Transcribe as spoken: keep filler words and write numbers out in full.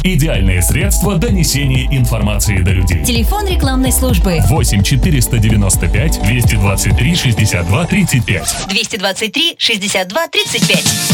Идеальное средство донесения информации до людей. Телефон рекламной службы восемь четыреста девяносто пять двести двадцать три шестьдесят два тридцать пять. двести двадцать три шестьдесят два тридцать пять.